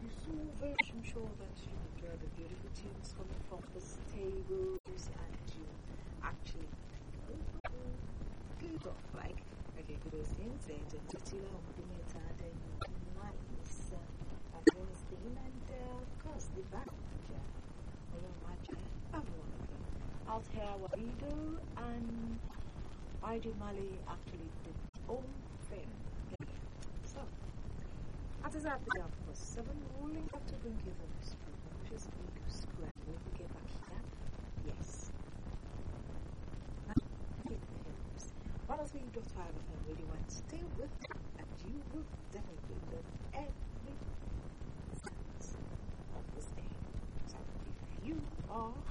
so very sure that you enjoy the beautiful tunes coming from the stables and you actually good off like okay, good as insane and titula and nice Afghanistan and of course the band Altair Wabido and ID Mali actually did own thing. So that is at the for 7 rolling up to bring you the next program, which is Week Square. Will we get back here? Yes. 103.5 FM Radio 1. Stay with me, and you will definitely love every sense of this day. So if you are